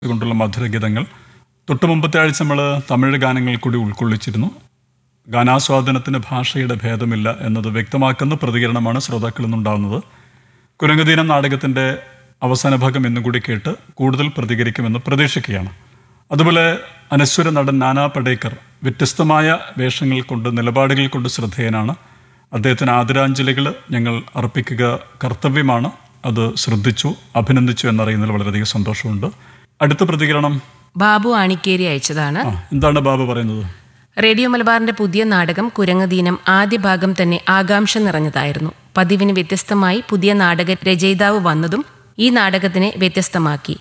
കൊണ്ടുള്ള മധുരഗീതങ്ങൾ. തൊട്ട് മുമ്പത്തെ ആഴ്ച നമ്മൾ തമിഴ് ഗാനങ്ങൾ കൂടി ഉൾക്കൊള്ളിച്ചിരുന്നു. ഗാനാസ്വാദനത്തിന് ഭാഷയുടെ ഭേദമില്ല എന്നത് വ്യക്തമാക്കുന്ന പ്രതികരണമാണ് ശ്രോതാക്കളിൽ നിന്നുണ്ടാകുന്നത്. കുരങ്ങുദീനം നാടകത്തിൻ്റെ അവസാന ഭാഗം എന്നുകൂടി കേട്ട് കൂടുതൽ പ്രതികരിക്കുമെന്ന് പ്രതീക്ഷിക്കുകയാണ്. അതുപോലെ അനശ്വര നടൻ നാനാ പടേക്കർ വ്യത്യസ്തമായ വേഷങ്ങൾ കൊണ്ട് നിലപാടുകൾ കൊണ്ട് ശ്രദ്ധേയനാണ്. അദ്ദേഹത്തിന് ആദരാഞ്ജലികൾ ഞങ്ങൾ അർപ്പിക്കുക കർത്തവ്യമാണ്. അത് ശ്രദ്ധിച്ചു, അഭിനന്ദിച്ചു എന്നറിയുന്നതിൽ വളരെയധികം സന്തോഷമുണ്ട്. അടുത്ത പ്രതികരണം ബാബു ആണിക്കേരി അയച്ചതാണ്. എന്താണ് ബാബു പറയുന്നത്? റേഡിയോ മലബാറിന്റെ പുതിയ നാടകം കുരങ്ങുദീനം ആദ്യ ഭാഗം തന്നെ ആകാംക്ഷ നിറഞ്ഞതായിരുന്നു. പതിവിന് വ്യത്യസ്തമായി പുതിയ നാടക രചയിതാവ് വന്നതും ഈ നാടകത്തിനെ വ്യത്യസ്തമാക്കി.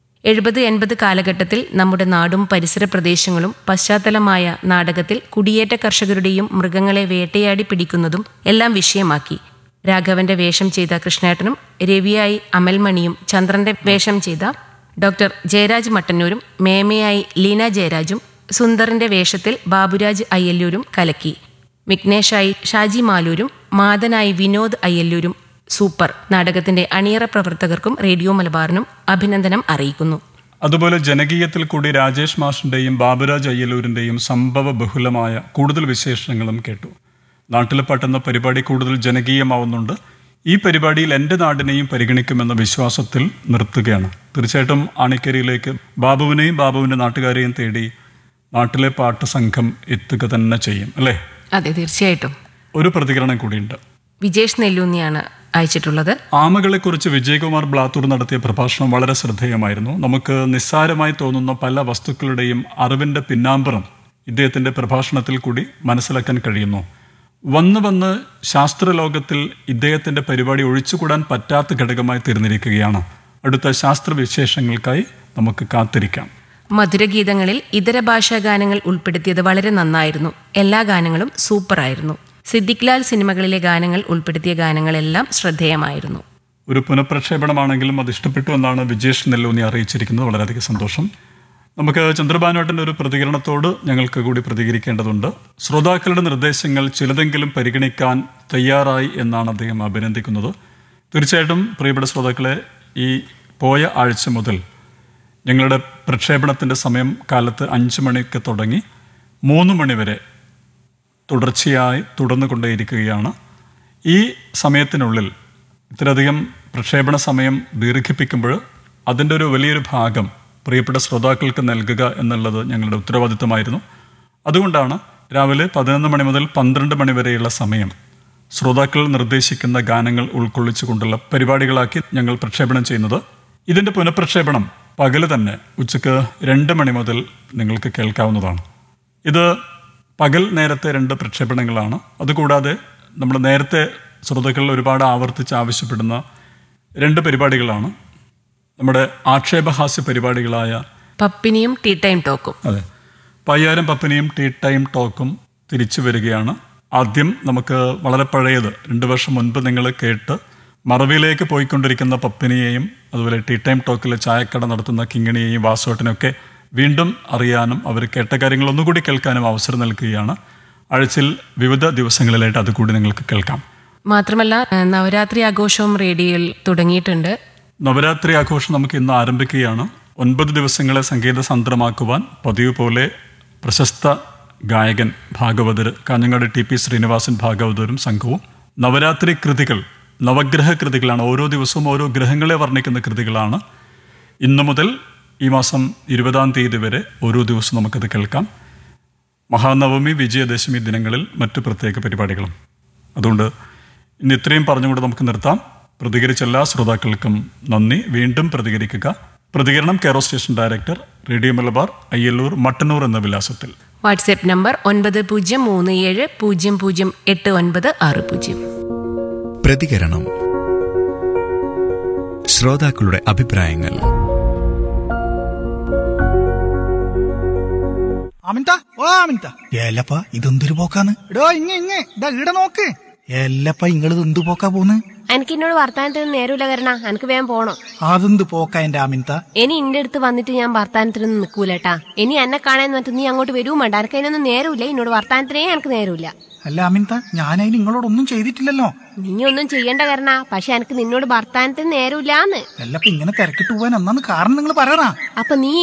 70-80 കാലഘട്ടത്തിൽ നമ്മുടെ നാടും പരിസര പ്രദേശങ്ങളും പശ്ചാത്തലമായ നാടകത്തിൽ കുടിയേറ്റ കർഷകരുടെയും മൃഗങ്ങളെ വേട്ടയാടി പിടിക്കുന്നതും എല്ലാം വിഷയമാക്കി. രാഘവന്റെ വേഷം ചെയ്ത കൃഷ്ണേട്ടനും രവിയായി അമൽമണിയും ചന്ദ്രന്റെ വേഷം ചെയ്ത ഡോക്ടർ ജയരാജ് മട്ടന്നൂരും മേമയായി ലീന ജയരാജും സുന്ദറിന്റെ വേഷത്തിൽ ബാബുരാജ് അയ്യല്ലൂരും കലക്കി. വിഘ്നേഷായി ഷാജി മാലൂരും മാതനായി വിനോദ് അയ്യല്ലൂരും സൂപ്പർ. നാടകത്തിന്റെ അണിയറ പ്രവർത്തകർക്കും റേഡിയോ മലബാറിനും അഭിനന്ദനം അറിയിക്കുന്നു. അതുപോലെ ജനകീയത്തിൽ കൂടി രാജേഷ് മാഷിന്റെയും ബാബുരാജ് അയ്യലൂരിന്റെയും സംഭവ ബഹുലമായ കൂടുതൽ വിശേഷങ്ങളും കേട്ടു. നാട്ടിലെ പാട്ടെന്ന പരിപാടി കൂടുതൽ ജനകീയമാവുന്നുണ്ട്. ഈ പരിപാടിയിൽ എൻ്റെ നാടിനെയും പരിഗണിക്കുമെന്ന വിശ്വാസത്തിൽ നിർത്തുകയാണ്. തീർച്ചയായിട്ടും ആണിക്കരിയിലേക്ക് ബാബുവിനെയും ബാബുവിൻ്റെ നാട്ടുകാരെയും തേടി നാട്ടിലെ പാട്ട് സംഘം എത്തുക തന്നെ ചെയ്യും, അല്ലേ? അതെ, തീർച്ചയായിട്ടും. ഒരു പ്രതികരണം കൂടിയുണ്ട്. വിജേഷ് നെല്ലൂന്നിയാണ് അയച്ചിട്ടുള്ളത്. ആമകളെക്കുറിച്ച് വിജയകുമാർ ബ്ലാത്തൂർ നടത്തിയ പ്രഭാഷണം വളരെ ശ്രദ്ധേയമായിരുന്നു. നമുക്ക് നിസ്സാരമായി തോന്നുന്ന പല വസ്തുക്കളുടെയും അറിവിൻ്റെ പിന്നാമ്പുറം ഇദ്ദേഹത്തിൻ്റെ പ്രഭാഷണത്തിൽ കൂടി മനസ്സിലാക്കാൻ കഴിയുന്നു. വന്ന് ശാസ്ത്രലോകത്തിൽ ഇദ്ദേഹത്തിൻ്റെ പരിപാടി ഒഴിച്ചുകൂടാൻ പറ്റാത്ത ഘടകമായി തീർന്നിരിക്കുകയാണ്. അടുത്ത ശാസ്ത്രവിശേഷങ്ങൾക്കായി നമുക്ക് കാത്തിരിക്കാം. മധുരഗീതങ്ങളിൽ ഇതര ഭാഷാ ഗാനങ്ങൾ ഉൾപ്പെടുത്തിയത് വളരെ നന്നായിരുന്നു. എല്ലാ ഗാനങ്ങളും സൂപ്പറായിരുന്നു. സിദ്ദിഖ് ലാൽ സിനിമകളിലെ ഗാനങ്ങൾ ഉൾപ്പെടുത്തിയ ഗാനങ്ങളെല്ലാം ശ്രദ്ധേയമായിരുന്നു. ഒരു പുനഃപ്രക്ഷേപണമാണെങ്കിലും അത് ഇഷ്ടപ്പെട്ടു എന്നാണ് വിജേഷ് നെല്ലൂന്നി അറിയിച്ചിരിക്കുന്നത്. വളരെയധികം സന്തോഷം. നമുക്ക് ചന്ദ്രബാനുവേട്ടൻ്റെ ഒരു പ്രതികരണത്തോട് ഞങ്ങൾക്ക് കൂടി പ്രതികരിക്കേണ്ടതുണ്ട്. ശ്രോതാക്കളുടെ നിർദ്ദേശങ്ങൾ ചിലതെങ്കിലും പരിഗണിക്കാൻ തയ്യാറായി എന്നാണ് അദ്ദേഹം അഭിനന്ദിക്കുന്നത്. തീർച്ചയായിട്ടും പ്രിയപ്പെട്ട ശ്രോതാക്കളെ, ഈ പോയ ആഴ്ച മുതൽ ഞങ്ങളുടെ പ്രക്ഷേപണത്തിൻ്റെ സമയം കാലത്ത് 5 മണിക്ക് തുടങ്ങി 3 മണി വരെ തുടർച്ചയായി തുടർന്നുകൊണ്ടേയിരിക്കുകയാണ്. ഈ സമയത്തിനുള്ളിൽ ഇത്രയധികം പ്രക്ഷേപണ സമയം ദീർഘിപ്പിക്കുമ്പോൾ അതിൻ്റെ ഒരു വലിയൊരു ഭാഗം പ്രിയപ്പെട്ട ശ്രോതാക്കൾക്ക് നൽകുക എന്നുള്ളത് ഞങ്ങളുടെ ഉത്തരവാദിത്തമായിരുന്നു. അതുകൊണ്ടാണ് രാവിലെ 11 മണി മുതൽ 12 മണി വരെയുള്ള സമയം ശ്രോതാക്കൾ നിർദ്ദേശിക്കുന്ന ഗാനങ്ങൾ ഉൾക്കൊള്ളിച്ചുകൊണ്ടുള്ള പരിപാടികളാക്കി ഞങ്ങൾ പ്രക്ഷേപണം ചെയ്യുന്നത്. ഇതിൻ്റെ പുനഃപ്രക്ഷേപണം പകല് തന്നെ ഉച്ചയ്ക്ക് 2 മണി മുതൽ നിങ്ങൾക്ക് കേൾക്കാവുന്നതാണ്. ഇത് പകൽ നേരത്തെ 2 പ്രക്ഷേപണങ്ങളാണ്. അതുകൂടാതെ നമ്മൾ നേരത്തെ ശ്രോതാക്കൾ ഒരുപാട് ആവർത്തിച്ച് ആവശ്യപ്പെടുന്ന 2 പരിപാടികളാണ്. നമ്മുടെ ആക്ഷേപഹാസ്യ പരിപാടികളായ പപ്പിനിയും ടീ ടൈം ടോക്കും. അതെ, പയ്യാരം പപ്പിനിയും ടീ ടൈം ടോക്കും തിരിച്ചു വരികയാണ്. ആദ്യം നമുക്ക് വളരെ പഴയത് 2 വർഷം മുൻപ് നിങ്ങൾ കേട്ട് മറവിയിലേക്ക് പോയിക്കൊണ്ടിരിക്കുന്ന പപ്പിനിയെയും അതുപോലെ ടീ ടൈം ടോക്കിലെ ചായക്കട നടത്തുന്ന കിങ്ങിണിയെയും വാസുവേട്ടനെയൊക്കെ വീണ്ടും അറിയാനും അവർ കേട്ട കാര്യങ്ങൾ ഒന്നുകൂടി കേൾക്കാനും അവസരം നൽകുകയാണ്. ആഴ്ചയിൽ വിവിധ ദിവസങ്ങളിലായിട്ട് അതുകൂടി നിങ്ങൾക്ക് കേൾക്കാം. മാത്രമല്ല നവരാത്രി ആഘോഷവും റേഡിയോയിൽ തുടങ്ങിയിട്ടുണ്ട്. നവരാത്രി ആഘോഷം നമുക്ക് ഇന്ന് ആരംഭിക്കുകയാണ്. 9 ദിവസങ്ങളെ സംഗീത സാന്ദ്രമാക്കുവാൻ പതിവ് പോലെ പ്രശസ്ത ഗായകൻ ഭാഗവതർ കാഞ്ഞങ്ങാട് TP ശ്രീനിവാസൻ ഭാഗവതരും സംഘവും നവരാത്രി കൃതികൾ, നവഗ്രഹ കൃതികളാണ്. ഓരോ ദിവസവും ഓരോ ഗ്രഹങ്ങളെ വർണ്ണിക്കുന്ന കൃതികളാണ്. ഇന്നു മുതൽ ഈ മാസം 20-ാം തീയതി വരെ ഓരോ ദിവസവും നമുക്കത് കേൾക്കാം. മഹാനവമി, വിജയദശമി ദിനങ്ങളിൽ മറ്റു പ്രത്യേക പരിപാടികളും. അതുകൊണ്ട് ഇന്ന് ഇത്രയും പറഞ്ഞുകൊണ്ട് നമുക്ക് നിർത്താം. പ്രതികരിച്ച എല്ലാ ശ്രോതാക്കൾക്കും നന്ദി. വീണ്ടും പ്രതികരിക്കുക. പ്രതികരണം care of station director, radio Malabar, Ayyallur, Mattannur എന്ന വിലാസത്തിൽ. WhatsApp number 9037008960. പ്രതികരണം. ശ്രോതാക്കളുടെ അഭിപ്രായങ്ങൾ. ഏലപ്പ ഇതെന്തൊരു പോക്കാന്ന്? ഇടോ ഇതാ ഈട നോക്ക്. എല്ലപ്പ ഇങ്ങള് എന്തു പോക്കാ പോന്ന്? എനിക്ക് എന്നോട് വർത്താനത്തിന് നേരമില്ല കരണ, എനിക്ക് വേഗം പോണം. അതെന്ത് പോക്കാ എന്റെ ആമിൻത? ഇനി എന്റെ അടുത്ത് വന്നിട്ട് ഞാൻ വർത്താനത്തിനൊന്നും നിൽക്കൂലട്ടാ. ഇനി എന്നെ കാണാൻ വന്നിട്ട് നീ അങ്ങോട്ട് വരുവും വേണ്ട. എനിക്ക് അതിനൊന്നും നേരമില്ല. എന്നോട് വർത്താനത്തിനേ എനിക്ക് നേരമില്ല. അല്ല ആമിൻത, ഞാനതിന് നിങ്ങളോടൊന്നും ചെയ്തിട്ടില്ലല്ലോ. നീ ഒന്നും ചെയ്യണ്ട കരണ, പക്ഷെ എനിക്ക് നിന്നോട് വർത്താനത്തിന് നേരമില്ലാന്ന്. എല്ലപ്പ ഇങ്ങനെ തിരക്കിട്ട് പോവാൻ ഒന്നാന്ന് കാരണം നിങ്ങൾ പറയണ. അപ്പൊ നീ